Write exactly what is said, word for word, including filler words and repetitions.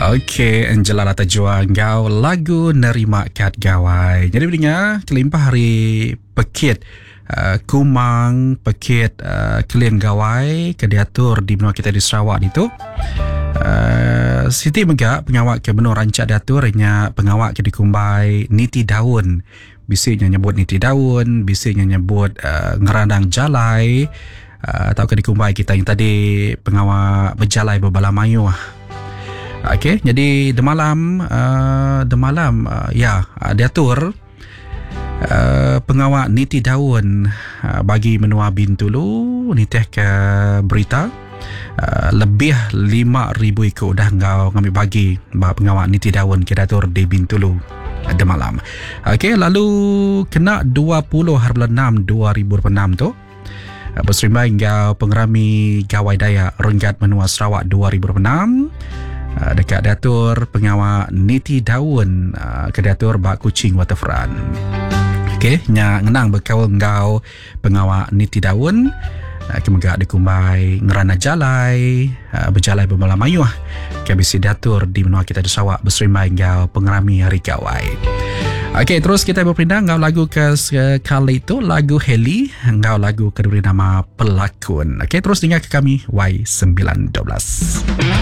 Okey, Angela Lata Juang gau lagu Nerima Kad Gawai. Jadi mendengar kelimpah hari pekit uh, kumang pekit uh, kelian gawai ke diatur di benua kita di Sarawak itu. Uh, Siti Megak pengawak ke benua rancak diatur nya pengawak ke dikumbai niti daun. Bisiknya nyebut niti daun, bisiknya nyebut uh, ngerandang jalai. Uh, atau ke dikumbai kita yang tadi pengawak berjalai berbala mayu. Okey, jadi de malam uh, de malam uh, ya uh, diatur uh, pengawak niti daun uh, bagi menua Bintulu nitih ke berita uh, lebih lima ribu ikut dah ngau ngambil bagi bah pengawak niti daun ke diatur di Bintulu uh, de malam. Okey, lalu kena dua puluh hari bulan enam dua ribu dua puluh enam tu uh, berserimbai ngau pengerami gawai daya Renggat Menua Sarawak dua ribu dua puluh enam. Uh, dekat diatur pengawak niti daun uh, ke diatur Bak Kuching Waterfront. Okey, nya ngenang berkawal ngau pengawak niti daun uh, kemegak dikumbai ngerana jalai uh, berjalai bermalam mayuh ke bisi diatur di menua kita di Sarawak berserimbai ngau pengerami hari gawai. Okey, terus kita berpindah ngau lagu ke sekali itu lagu Heli ngau lagu kedua nama Pelakon. Okey, terus dengar ke kami Y sembilan dua belas.